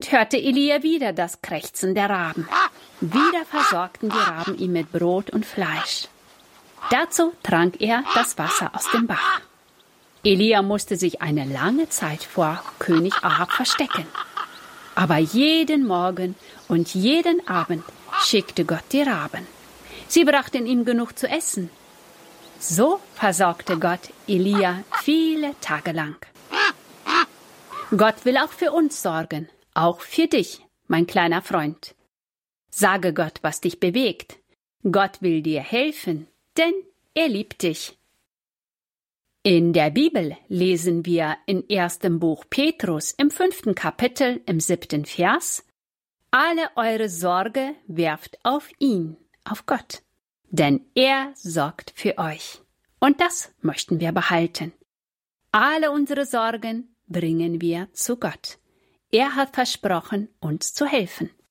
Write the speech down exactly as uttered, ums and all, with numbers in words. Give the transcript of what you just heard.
hörte Elia wieder das Krächzen der Raben. Wieder versorgten die Raben ihn mit Brot und Fleisch. Dazu trank er das Wasser aus dem Bach. Elia musste sich eine lange Zeit vor König Ahab verstecken. Aber jeden Morgen und jeden Abend schickte Gott die Raben. Sie brachten ihm genug zu essen. So versorgte Gott Elia viele Tage lang. Gott will auch für uns sorgen, auch für dich, mein kleiner Freund. Sage Gott, was dich bewegt. Gott will dir helfen, denn er liebt dich. In der Bibel lesen wir in erstem Buch Petrus im fünften Kapitel im siebten Vers: Alle eure Sorge werft auf ihn, auf Gott, denn er sorgt für euch. Und das möchten wir behalten. Alle unsere Sorgen bringen wir zu Gott. Er hat versprochen, uns zu helfen.